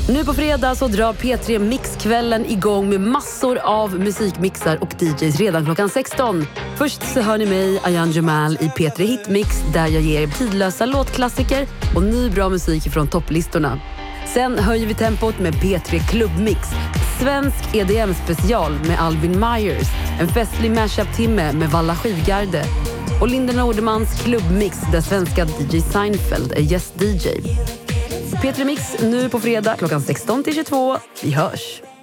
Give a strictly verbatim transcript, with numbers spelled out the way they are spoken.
Nu på fredag så drar P tre Mix-kvällen igång med massor av musikmixar och D Js redan klockan sexton. Först så hör ni mig, Ayan Jamal, i P tre Hitmix där jag ger tidlösa låtklassiker och ny bra musik från topplistorna. Sen höjer vi tempot med P tre Klubbmix, svensk E D M-special med Albin Myers, en festlig mashup-timme med Valla Skivgarde och Linda Nordemans Klubbmix där svenska D J Seinfeld är gäst-D J. P tre Mix nu på fredag klockan sexton till tjugotvå. Vi hörs!